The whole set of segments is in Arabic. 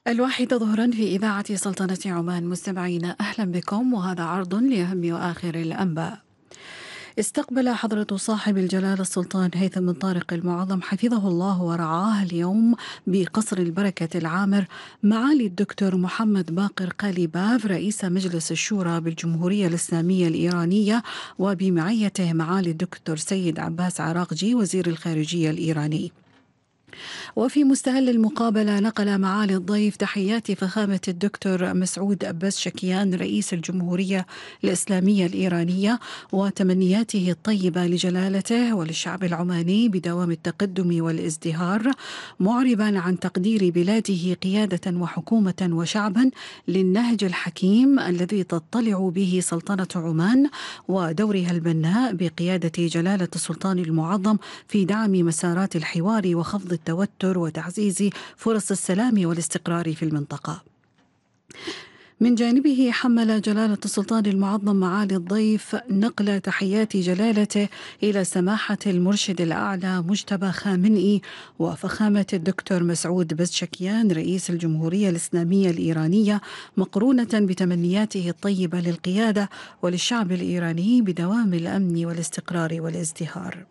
الواحدة ظهرا في إذاعة سلطنة عمان. مستمعين أهلا بكم، وهذا عرض لأهم وآخر الأنباء. استقبل حضرة صاحب الجلالة السلطان هيثم بن طارق المعظم حفظه الله ورعاه اليوم بقصر البركة العامر معالي الدكتور محمد باقر قاليباف رئيس مجلس الشورى بالجمهورية الإسلامية الإيرانية، وبمعيته معالي الدكتور سيد عباس عراقجي وزير الخارجية الإيراني. وفي مستهل المقابلة نقل معالي الضيف تحيات فخامة الدكتور مسعود بزشكيان رئيس الجمهورية الإسلامية الإيرانية وتمنياته الطيبة لجلالته وللشعب العماني بدوام التقدم والازدهار، معربا عن تقدير بلاده قيادة وحكومة وشعبا للنهج الحكيم الذي تطلع به سلطنة عمان، ودورها البناء بقيادة جلالة السلطان المعظم في دعم مسارات الحوار وخفض التوتر وتعزيز فرص السلام والاستقرار في المنطقة. من جانبه حمل جلالة السلطان المعظم معالي الضيف نقل تحيات جلالته إلى سماحة المرشد الأعلى مجتبى خامنئي وفخامة الدكتور مسعود بزشكيان رئيس الجمهورية الإسلامية الإيرانية، مقرونة بتمنياته الطيبة للقيادة وللشعب الإيراني بدوام الأمن والاستقرار والازدهار.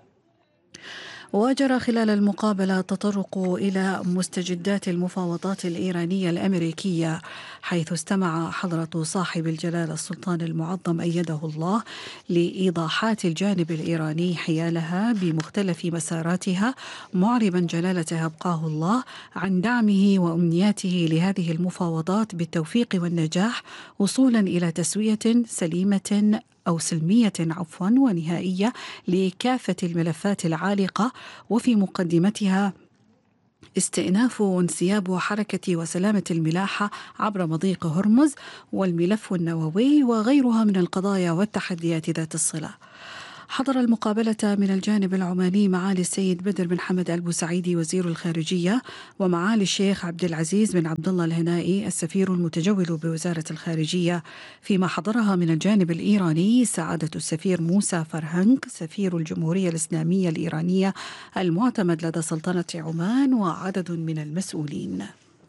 وجرى خلال المقابلة التطرق إلى مستجدات المفاوضات الإيرانية الأمريكية، حيث استمع حضرة صاحب الجلالة السلطان المعظم أيده الله لإيضاحات الجانب الإيراني حيالها بمختلف مساراتها، معربا جلالته أبقاه الله عن دعمه وأمنياته لهذه المفاوضات بالتوفيق والنجاح وصولا إلى تسوية سليمة أو سلمية ونهائية لكافة الملفات العالقة، وفي مقدمتها استئناف وانسياب حركة وسلامة الملاحة عبر مضيق هرمز والملف النووي وغيرها من القضايا والتحديات ذات الصلة. حضر المقابلة من الجانب العماني معالي السيد بدر بن حمد البوسعيدي وزير الخارجية، ومعالي الشيخ عبد العزيز بن عبد الله الهنائي السفير المتجول بوزارة الخارجية، فيما حضرها من الجانب الإيراني سعادة السفير موسى فرهنك سفير الجمهورية الإسلامية الإيرانية المعتمد لدى سلطنة عمان وعدد من المسؤولين.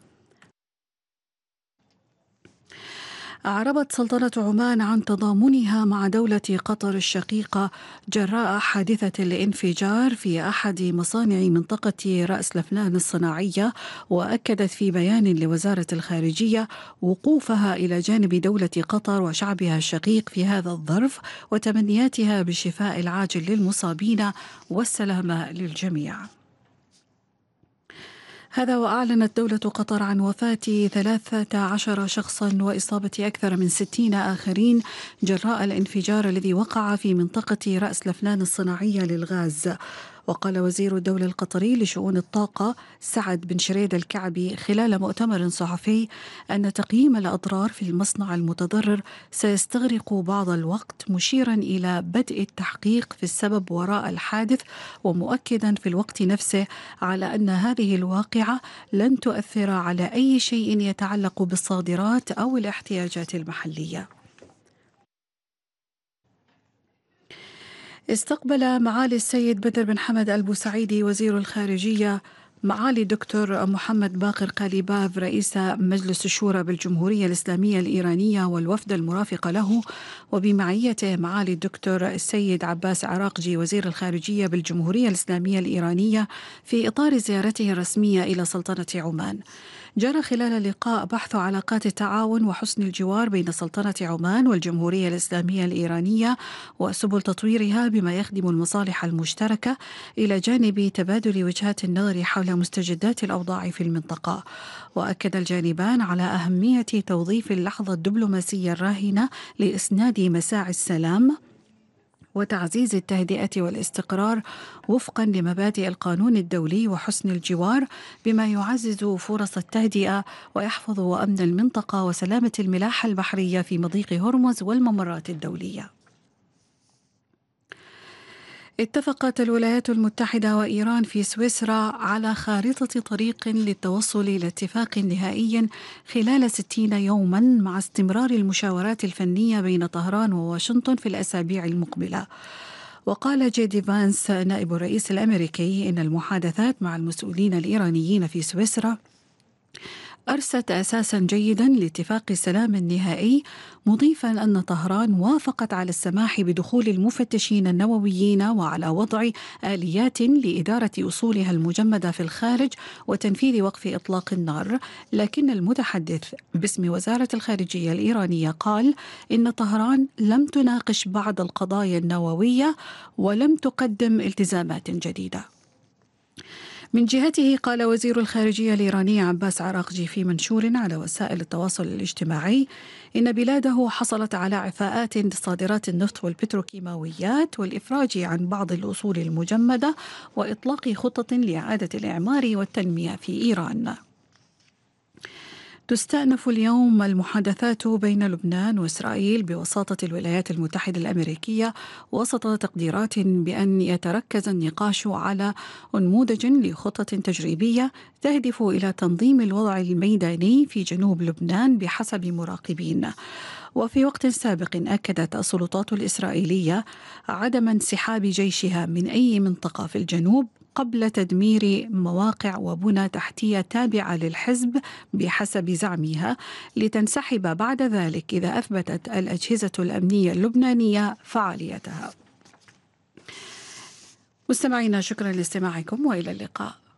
أعربت سلطنة عمان عن تضامنها مع دولة قطر الشقيقة جراء حادثة الانفجار في أحد مصانع منطقة رأس لفنان الصناعية، وأكدت في بيان لوزارة الخارجية وقوفها إلى جانب دولة قطر وشعبها الشقيق في هذا الظرف، وتمنياتها بالشفاء العاجل للمصابين والسلامة للجميع. هذا وأعلنت دولة قطر عن وفاة 13 شخصا وإصابة أكثر من 60 آخرين جراء الانفجار الذي وقع في منطقة رأس لفنان الصناعية للغاز. وقال وزير الدولة القطري لشؤون الطاقة سعد بن شريد الكعبي خلال مؤتمر صحفي أن تقييم الأضرار في المصنع المتضرر سيستغرق بعض الوقت، مشيرا إلى بدء التحقيق في السبب وراء الحادث، ومؤكدا في الوقت نفسه على أن هذه الواقعة لن تؤثر على أي شيء يتعلق بالصادرات أو الاحتياجات المحلية. استقبل معالي السيد بدر بن حمد البوسعيدي وزير الخارجية معالي الدكتور محمد باقر قاليباف رئيس مجلس الشورى بالجمهورية الإسلامية الإيرانية والوفد المرافق له، وبمعيته معالي الدكتور السيد عباس عراقجي وزير الخارجية بالجمهورية الإسلامية الإيرانية في إطار زيارته الرسمية إلى سلطنة عمان. جرى خلال اللقاء بحث علاقات التعاون وحسن الجوار بين سلطنة عمان والجمهورية الإسلامية الإيرانية وسبل تطويرها بما يخدم المصالح المشتركة، إلى جانب تبادل وجهات النظر حول مستجدات الأوضاع في المنطقة. وأكد الجانبان على أهمية توظيف اللحظة الدبلوماسية الراهنة لإسناد مساعي السلام وتعزيز التهدئة والاستقرار وفقا لمبادئ القانون الدولي وحسن الجوار، بما يعزز فرص التهدئة ويحفظ أمن المنطقة وسلامة الملاحة البحرية في مضيق هرمز والممرات الدولية. اتفقت الولايات المتحدة وإيران في سويسرا على خارطة طريق للتوصل إلى اتفاق نهائي خلال 60 يوما، مع استمرار المشاورات الفنية بين طهران وواشنطن في الأسابيع المقبلة. وقال جي فانس نائب الرئيس الأمريكي إن المحادثات مع المسؤولين الإيرانيين في سويسرا أرست أساسا جيدا لاتفاق السلام النهائي، مضيفا أن طهران وافقت على السماح بدخول المفتشين النوويين وعلى وضع آليات لإدارة أصولها المجمدة في الخارج وتنفيذ وقف إطلاق النار. لكن المتحدث باسم وزارة الخارجية الإيرانية قال إن طهران لم تناقش بعض القضايا النووية ولم تقدم التزامات جديدة. من جهته قال وزير الخارجية الإيراني عباس عراقجي في منشور على وسائل التواصل الاجتماعي إن بلاده حصلت على إعفاءات لصادرات النفط والبتروكيماويات والإفراج عن بعض الأصول المجمدة وإطلاق خطة لإعادة الإعمار والتنمية في إيران. تستأنف اليوم المحادثات بين لبنان وإسرائيل بوساطة الولايات المتحدة الأمريكية وسط تقديرات بأن يتركز النقاش على نموذج لخطة تجريبية تهدف إلى تنظيم الوضع الميداني في جنوب لبنان بحسب مراقبين. وفي وقت سابق أكدت السلطات الإسرائيلية عدم انسحاب جيشها من أي منطقة في الجنوب قبل تدمير مواقع وبنى تحتية تابعة للحزب بحسب زعمها، لتنسحب بعد ذلك إذا أثبتت الأجهزة الأمنية اللبنانية فعاليتها. مستمعينا، شكرا لاستماعكم وإلى اللقاء.